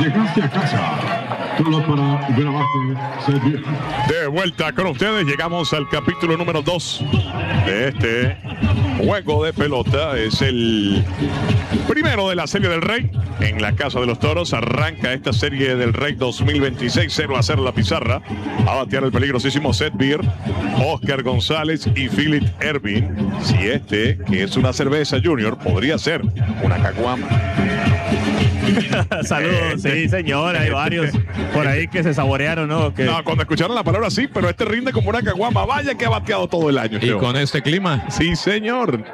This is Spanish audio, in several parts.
Llegaste a casa. Solo para ver abajo. De vuelta con ustedes, llegamos al capítulo número 2 de este juego de pelota. Es el primero de la Serie del Rey. En la Casa de los Toros arranca esta Serie del Rey 2026, 0-0 la pizarra. A batear el peligrosísimo Seth Beer, Oscar González y Philip Ervin. Si este, que es una cerveza Junior, podría ser una caguama. Saludos, sí señor, hay varios por ahí que se saborearon, ¿no? Que... No, cuando escucharon la palabra sí, pero este rinde como una caguama. Vaya que ha bateado todo el año. Y con este clima. Sí, señor.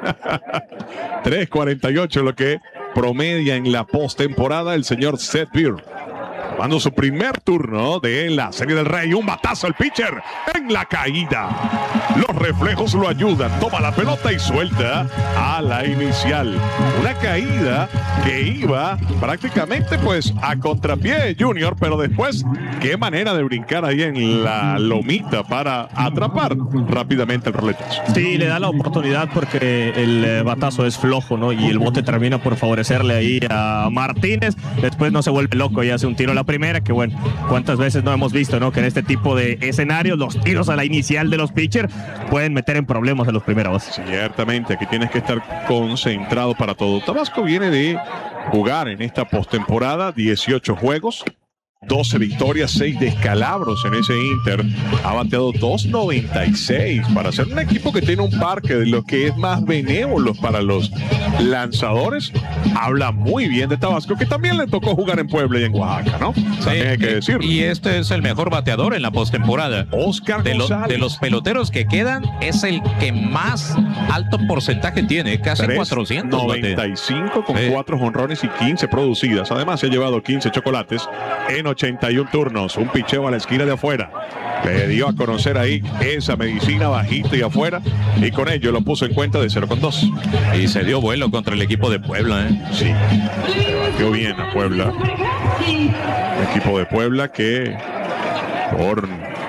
3.48 lo que promedia en la postemporada el señor Seth Beer. Tomando su primer turno de la Serie del Rey. Un batazo al pitcher en la caída. Los reflejos lo ayudan. Toma la pelota y suelta a la inicial. Una caída que iba prácticamente pues a contrapié Junior, pero después qué manera de brincar ahí en la lomita para atrapar rápidamente el roletazo. Sí, le da la oportunidad porque el batazo es flojo, ¿no? Y el bote termina por favorecerle ahí a Martínez. Después no se vuelve loco y hace un tiro a la primera, que bueno, cuántas veces no hemos visto, ¿no? Que en este tipo de escenarios los tiros a la inicial de los pitchers pueden meter en problemas a los primeros. Ciertamente, aquí tienes que estar concentrado para todo. Tabasco viene de jugar en esta postemporada 18 juegos, 12 victorias, 6 descalabros en ese Inter. Ha bateado 2.96 para ser un equipo que tiene un parque de lo que es más benévolo para los lanzadores. Habla muy bien de Tabasco, que también le tocó jugar en Puebla y en Oaxaca, ¿no? También hay que decirlo. Y este es el mejor bateador en la postemporada. Oscar González. De los peloteros que quedan, es el que más alto porcentaje tiene, casi 400. 95 con 4 jonrones y 15 producidas. Además, se ha llevado 15 chocolates en 81 turnos, un picheo a la esquina de afuera. Le dio a conocer ahí esa medicina bajita y afuera, y con ello lo puso en cuenta de 0-2. Y se dio vuelo contra el equipo de Puebla, ¿eh? Sí, se batió bien a Puebla. El equipo de Puebla que por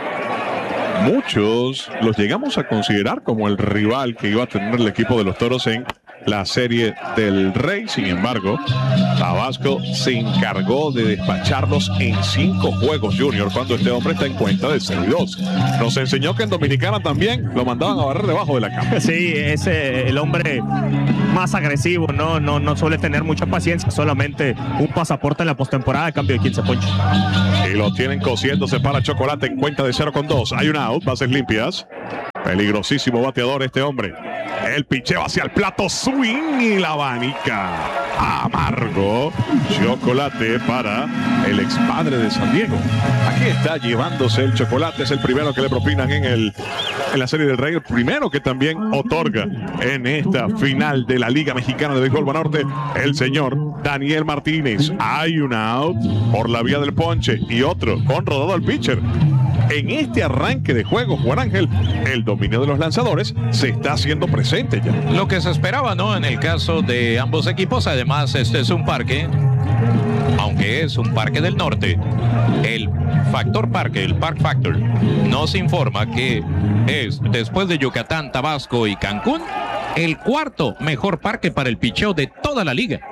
muchos los llegamos a considerar como el rival que iba a tener el equipo de los Toros en la Serie del Rey. Sin embargo, Tabasco se encargó de despacharlos en 5 juegos Junior, cuando este hombre está en cuenta de 0-2. Nos enseñó que en Dominicana también lo mandaban a barrer debajo de la cama. Sí, es el hombre más agresivo, no suele tener mucha paciencia, solamente un pasaporte en la postemporada a cambio de 15 ponches. Y lo tienen cosiéndose para Chocolate en cuenta de 0-2. Hay un out, bases limpias. Peligrosísimo bateador este hombre. El picheo hacia el plato, swing y la abanica. Amargo. Chocolate para el expadre de San Diego. Aquí está llevándose el chocolate. Es el primero que le propinan en la Serie del Rey. El primero que también otorga en esta final de la Liga Mexicana de Béisbol Banorte el señor Daniel Martínez. Hay un out por la vía del ponche y otro con rodado al pitcher. En este arranque de juego, Juan Ángel, el dominio de los lanzadores se está haciendo presente ya. Lo que se esperaba, ¿no? En el caso de ambos equipos. Además, este es un parque, aunque es un parque del norte, el factor parque, el Park Factor, nos informa que es, después de Yucatán, Tabasco y Cancún, el cuarto mejor parque para el picheo de toda la liga.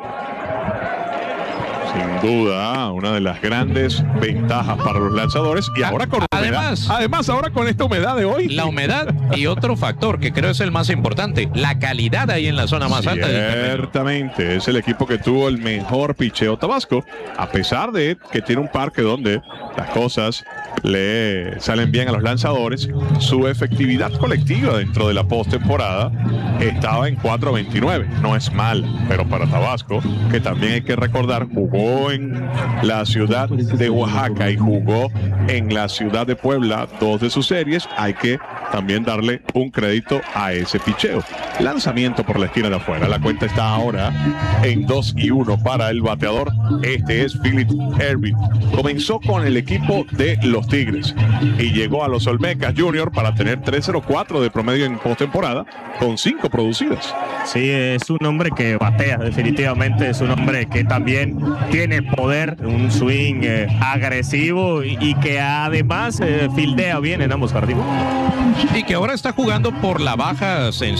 Sin duda, una de las grandes ventajas para los lanzadores. Y ahora con humedad. Además, ahora con esta humedad de hoy. La humedad y otro factor que creo es el más importante, la calidad ahí en la zona más alta del terreno. Ciertamente, es el equipo que tuvo el mejor picheo Tabasco, a pesar de que tiene un parque donde las cosas le salen bien a los lanzadores. Su efectividad colectiva dentro de la postemporada estaba en 4.29. No es mal, pero para Tabasco, que también hay que recordar, jugó en la ciudad de Oaxaca y jugó en la ciudad de Puebla 2 de sus series. Hay que también darle un crédito a ese picheo. Lanzamiento por la esquina de afuera. La cuenta está ahora en 2-1 para el bateador. Este es Philip Ervin. Comenzó con el equipo de los Tigres y llegó a los Olmecas Junior para tener 3.04 de promedio en postemporada con 5 producidas. Sí, es un hombre que batea, definitivamente. Es un hombre que también tiene poder, un swing agresivo y que además fildea bien en ambos jardines. Y que ahora está jugando por la baja sensible, ¿no?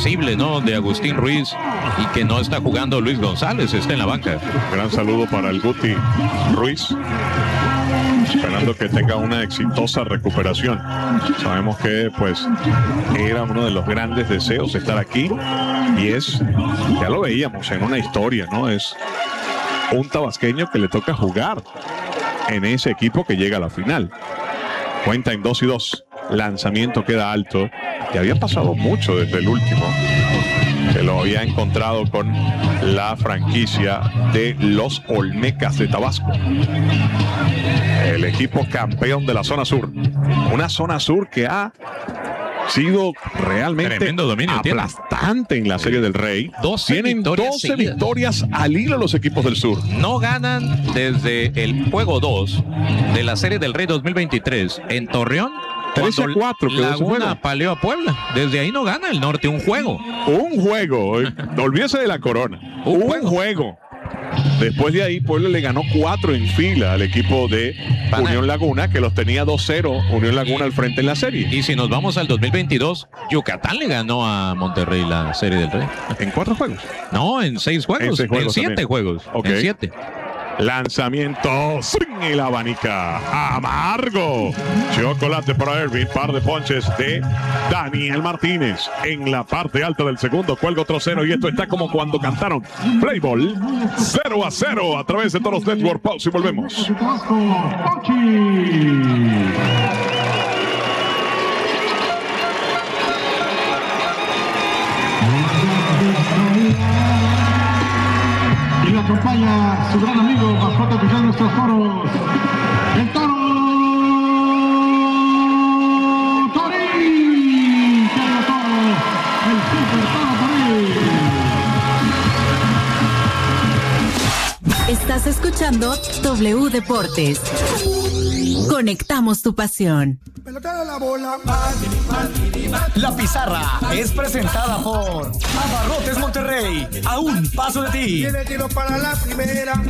lesionó de Agustín Ruiz y que no está jugando Luis González, está en la banca. Gran saludo para el Guti Ruiz, esperando que tenga una exitosa recuperación. Sabemos que pues era uno de los grandes deseos estar aquí y ya lo veíamos en una historia, ¿no? Es un tabasqueño que le toca jugar en ese equipo que llega a la final. Cuenta en 2-2. Lanzamiento queda alto. Y había pasado mucho desde el último. Se lo había encontrado con la franquicia de los Olmecas de Tabasco. El equipo campeón de la zona sur. Una zona sur que ha sido realmente tremendo dominio aplastante en la Serie del Rey. Tienen 12 seguidas. Victorias al hilo los equipos del sur. No ganan desde el juego 2 de la Serie del Rey 2023 en Torreón. 13-4 quedó ese juego. Laguna paleó a Puebla. Desde ahí no gana el norte un juego. Un juego. Olvídese de la corona. Un juego. Después de ahí, Puebla le ganó 4 en fila al equipo de Unión Laguna, que los tenía 2-0. Unión Laguna al frente en la serie. Y si nos vamos al 2022, Yucatán le ganó a Monterrey la Serie del Rey. ¿En 4 juegos? No, en 6 juegos. En 7 juegos. Ok. En 7. Lanzamiento sin el abanica. Amargo. Chocolate para Ervin. Par de ponches de Daniel Martínez. En la parte alta del segundo. Cuelga otro 0. Y esto está como cuando cantaron Playball. 0-0 a través de todos los Network. Pausa y volvemos. Y lo acompaña su gran amigo, mascota oficial de nuestros foros, el Toro Torín. ¡Que lo Toro! El Super Toro Torín. Estás escuchando W Deportes. Conectamos tu pasión. Pelotero la bola. La pizarra es presentada por Abarrotes Monterrey. A un paso de ti. Tiene tiro para la primera.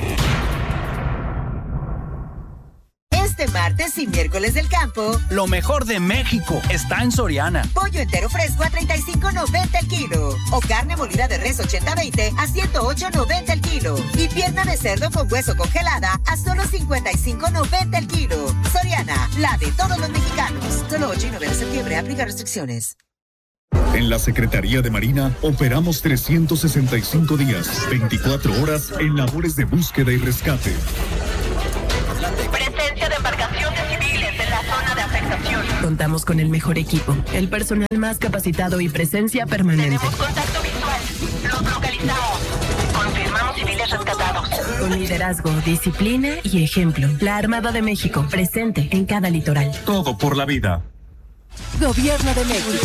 Este martes y miércoles del campo, Lo mejor de México está en Soriana. pollo entero fresco a $35.90 el kilo. O carne molida de res 80-20 a $108.90 el kilo. Y pierna de cerdo con hueso congelada a solo $55.90 el kilo. Soriana, la de todos los mexicanos. Solo 8 y 9 de septiembre, aplica restricciones. En la Secretaría de Marina operamos 365 días, 24 horas en labores de búsqueda y rescate. Presencia de embarcaciones civiles en la zona de afectación. Contamos con el mejor equipo, el personal más capacitado y presencia permanente. Tenemos contacto visual. Los localizamos. Confirmamos civiles rescatados. Con liderazgo, disciplina y ejemplo. La Armada de México, presente en cada litoral. Todo por la vida. Gobierno de México.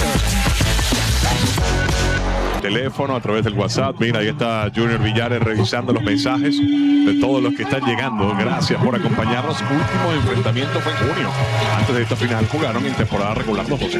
Teléfono, a través del WhatsApp. Mira, ahí está Junior Villares revisando los mensajes de todos los que están llegando. Gracias por acompañarnos. Último enfrentamiento fue en junio. Antes de esta final jugaron en temporada regular los 12.